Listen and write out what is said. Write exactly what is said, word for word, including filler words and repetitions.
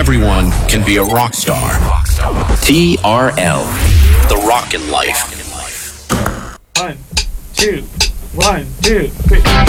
everyone can be a rock star. T R L, The Rockin' Life. One, two, one, two, three.